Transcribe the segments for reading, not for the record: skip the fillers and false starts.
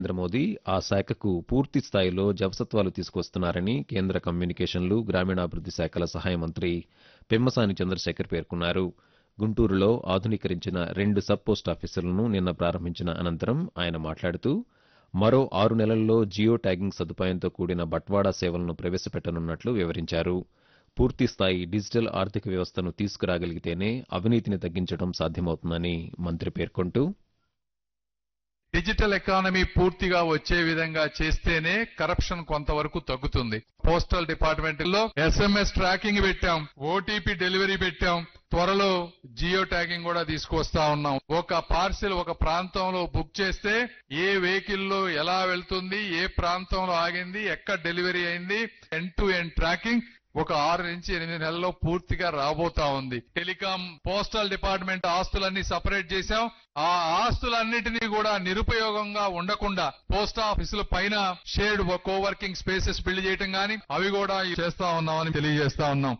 నరేంద్ర మోదీ ఆ శాఖకు పూర్తి స్థాయిలో జవసత్వాలు తీసుకొస్తున్నారని కేంద్ర కమ్యూనికేషన్లు గ్రామీణాభివృద్ది శాఖల సహాయ మంత్రి పెమ్మసాని చంద్రశేఖర్ పేర్కొన్నారు. గుంటూరులో ఆధునీకరించిన 2 సబ్ పోస్టాఫీసులను నిన్న ప్రారంభించిన అనంతరం ఆయన మాట్లాడుతూ మరో 6 నెలల్లో జియో ట్యాగింగ్ సదుపాయంతో కూడిన బట్వాడా సేవలను ప్రవేశపెట్టనున్నట్లు వివరించారు. పూర్తిస్థాయి డిజిటల్ ఆర్థిక వ్యవస్థను తీసుకురాగలిగితేనే అవినీతిని తగ్గించడం సాధ్యమవుతుందని మంత్రి పేర్కొంటూ డిజిటల్ ఎకానమీ పూర్తిగా వచ్చే విధంగా చేస్తేనే కరప్షన్ కొంతవరకు తగ్గుతుంది. పోస్టల్ డిపార్ట్మెంట్ లో SMS ట్రాకింగ్ పెట్టాం, OTP డెలివరీ పెట్టాం, త్వరలో జియో ట్యాగింగ్ కూడా తీసుకొస్తా ఉన్నాం. ఒక పార్సిల్ ఒక ప్రాంతంలో బుక్ చేస్తే ఏ వెహికల్ లో ఎలా వెళ్తుంది, ఏ ప్రాంతంలో ఆగింది, ఎక్కడ డెలివరీ అయింది, ఎండ్ టు ఎండ్ ట్రాకింగ్ ఒక 6 నుంచి 8 నెలల్లో పూర్తిగా రాబోతా ఉంది. టెలికాం పోస్టల్ డిపార్ట్మెంట్ ఆస్తులన్నీ సపరేట్ చేశాం. ఆ ఆస్తులన్నిటినీ కూడా నిరుపయోగంగా ఉండకుండా పోస్ట్ ఆఫీసుల పైన షేర్డ్ కోవర్కింగ్ స్పేసెస్ బిల్డ్ చేయడం గాని అవి కూడా చేస్తా ఉన్నామని తెలియజేస్తా ఉన్నాం.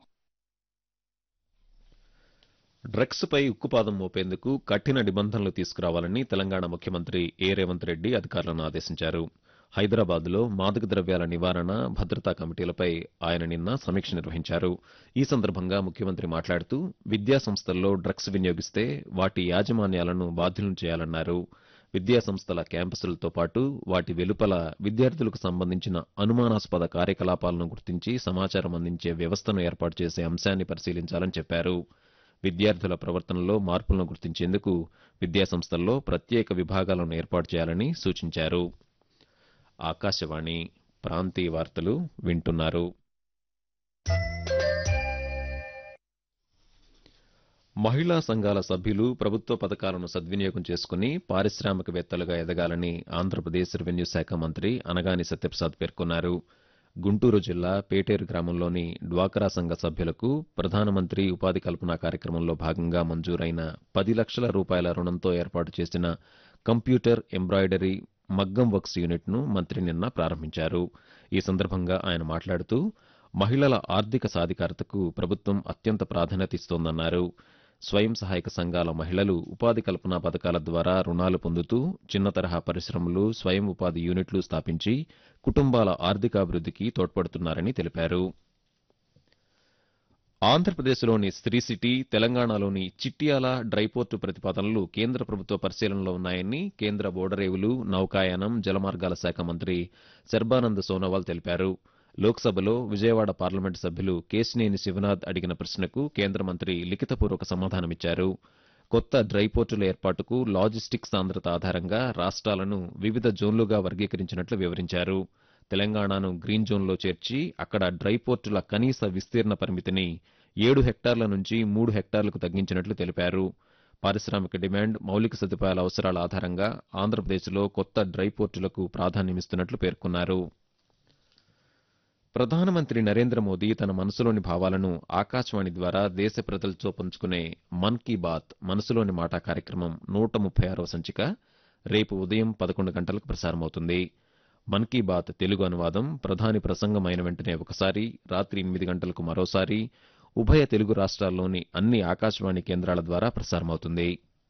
డ్రగ్స్ పై ఉక్కుపాదం మోపేందుకు కఠిన నిబంధనలు తీసుకురావాలని తెలంగాణ ముఖ్యమంత్రి రేవంత్ రెడ్డి అధికారులను ఆదేశించారు. హైదరాబాద్లో మాదక ద్రవ్యాల నివారణ భద్రతా కమిటీలపై ఆయన నిన్న సమీక్ష నిర్వహించారు. ఈ సందర్భంగా ముఖ్యమంత్రి మాట్లాడుతూ విద్యాసంస్థల్లో డ్రగ్స్ వినియోగిస్తే వాటి యాజమాన్యాలను బాధ్యులను చేయాలన్నారు. విద్యాసంస్థల క్యాంపసులతో పాటు వాటి వెలుపల విద్యార్థులకు సంబంధించిన అనుమానాస్పద కార్యకలాపాలను గుర్తించి సమాచారం అందించే వ్యవస్థను ఏర్పాటు చేసే అంశాన్ని పరిశీలించాలని చెప్పారు. విద్యార్థుల ప్రవర్తనలో మార్పులను గుర్తించేందుకు విద్యాసంస్థల్లో ప్రత్యేక విభాగాలను ఏర్పాటు చేయాలని సూచించారు. ఆకాశవాణి ప్రాంతీయ వార్తలు వింటున్నారు. మహిళా సంఘాల సభ్యులు ప్రభుత్వ పథకాలను సద్వినియోగం చేసుకుని పారిశ్రామికవేత్తలుగా ఎదగాలని ఆంధ్రప్రదేశ్ రెవెన్యూ శాఖ మంత్రి అనగాని సత్యప్రసాద్ పేర్కొన్నారు. గుంటూరు జిల్లా పేటేరు గ్రామంలోని డ్వాక్రా సంఘ సభ్యులకు ప్రధానమంత్రి ఉపాధి కల్పన కార్యక్రమంలో భాగంగా మంజూరైన 10 లక్షల రూపాయల రుణంతో ఏర్పాటు చేసిన కంప్యూటర్ ఎంబ్రాయిడరీ మగ్గం వర్క్స్ యూనిట్ను మంత్రి నిన్న ప్రారంభించారు. ఈ సందర్భంగా ఆయన మాట్లాడుతూ మహిళల ఆర్థిక సాధికారతకు ప్రభుత్వం అత్యంత ప్రాధాన్యత ఇస్తోందన్నారు. స్వయం సహాయక సంఘాల మహిళలు ఉపాధి కల్పన పథకాల ద్వారా రుణాలు పొందుతూ చిన్న తరహా పరిశ్రమలు, స్వయం ఉపాధి యూనిట్లు స్థాపించి కుటుంబాల ఆర్థికాభివృద్ధికి తోడ్పడుతున్నారని తెలిపారు. ఆంధ్రప్రదేశ్లోని శ్రీ సిటీ, తెలంగాణలోని చిట్యాల డ్రైపోర్టు ప్రతిపాదనలు కేంద్ర ప్రభుత్వ పరిశీలనలో ఉన్నాయని కేంద్ర ఓడరేవులు, నౌకాయానం, జలమార్గాల శాఖ మంత్రి సర్బానంద్ సోనోవాల్ తెలిపారు. లోక్సభలో విజయవాడ పార్లమెంటు సభ్యులు కేశినేని శివనాథ్ అడిగిన ప్రశ్నకు కేంద్ర మంత్రి లిఖితపూర్వక సమాధానమిచ్చారు. కొత్త డ్రైపోర్టుల ఏర్పాటుకు లాజిస్టిక్స్ సాంద్రత ఆధారంగా రాష్ట్రాలను వివిధ జోన్లుగా వర్గీకరించినట్లు వివరించారు. తెలంగాణను గ్రీన్ జోన్లో చేర్చి అక్కడ డ్రైపోర్టుల కనీస విస్తీర్ణ పరిమితిని 7 హెక్టార్ల నుంచి 3 హెక్టార్లకు తగ్గించినట్లు తెలిపారు. పారిశ్రామిక డిమాండ్, మౌలిక సదుపాయాల అవసరాల ఆధారంగా ఆంధ్రప్రదేశ్లో కొత్త డ్రైపోర్టులకు ప్రాధాన్యమిస్తున్నట్లు పేర్కొన్నారు. ప్రధానమంత్రి నరేంద్ర మోదీ తన మనసులోని భావాలను ఆకాశవాణి ద్వారా దేశ ప్రజలతో పంచుకునే మన్ కీ బాత్ మనసులోని మాట కార్యక్రమం 136వ సంచిక రేపు ఉదయం 11 గంటలకు ప్రసారమవుతుంది. మన్ కీ బాత్ తెలుగు అనువాదం ప్రధాని ప్రసంగం అయిన వెంటనే ఒకసారి, రాత్రి 8 గంటలకు మరోసారి ఉభయ తెలుగు రాష్ట్రాల్లోని అన్ని ఆకాశవాణి కేంద్రాల ద్వారా ప్రసారమవుతుంది.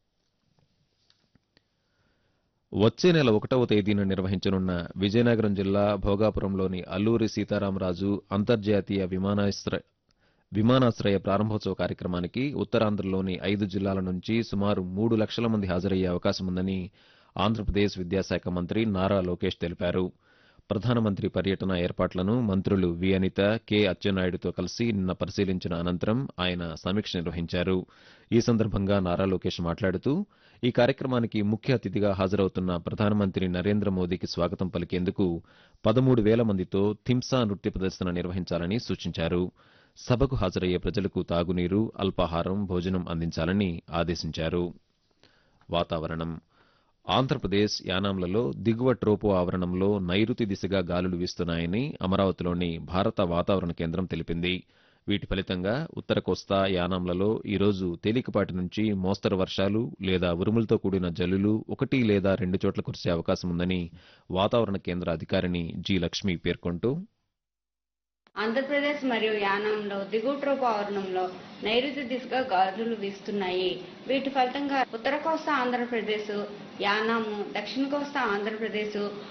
వచ్చే నెల 1వ తేదీన నిర్వహించనున్న విజయనగరం జిల్లా భోగాపురంలోని అల్లూరి సీతారామరాజు అంతర్జాతీయ విమానాశ్రయ ప్రారంభోత్సవ కార్యక్రమానికి ఉత్తరాంధ్రలోని 5 జిల్లాల నుంచి సుమారు 3 లక్షల మంది హాజరయ్యే అవకాశముందని ఆంధ్రప్రదేశ్ విద్యాశాఖ మంత్రి నారా లోకేష్ తెలిపారు. ప్రధానమంత్రి పర్యటన ఏర్పాట్లను మంత్రులు వి అనిత, కె అచ్చెన్నాయుడుతో కలిసి నిన్న పరిశీలించిన అనంతరం ఆయన సమీక్ష నిర్వహించారు. ఈ సందర్భంగా నారా లోకేష్ మాట్లాడుతూ ఈ కార్యక్రమానికి ముఖ్య అతిథిగా హాజరవుతున్న ప్రధానమంత్రి నరేంద్ర మోదీకి స్వాగతం పలికేందుకు 13,000 మందితో థింసా నృత్య ప్రదర్శన నిర్వహించాలని సూచించారు. సభకు హాజరయ్యే ప్రజలకు తాగునీరు, అల్పాహారం, భోజనం అందించాలని ఆదేశించారు. వాతావరణం. ఆంధ్రప్రదేశ్, యానాంలలో దిగువ ట్రోపో ఆవరణంలో నైరుతి దిశగా గాలులు వీస్తున్నాయని అమరావతిలోని భారత వాతావరణ కేంద్రం తెలిపింది. వీటి ఫలితంగా ఉత్తర కోస్తా, యానాంలలో ఈరోజు తేలికపాటి నుంచి మోస్తరు వర్షాలు లేదా ఉరుములతో కూడిన జల్లులు 1 లేదా 2 చోట్ల కురిసే అవకాశం ఉందని వాతావరణ కేంద్ర అధికారిని జి. లక్ష్మి పేర్కొంటూ ఆంధ్రప్రదేశ్ మరియు యానాంలో దిగువ ట్రోపావరణంలో నైరుతి దిశగా గాలులు వీస్తున్నాయి. వీటి ఫలితంగా ఉత్తర కోస్తా ఆంధ్రప్రదేశ్, యానాము, దక్షిణ కోస్తా ఆంధ్రప్రదేశ్,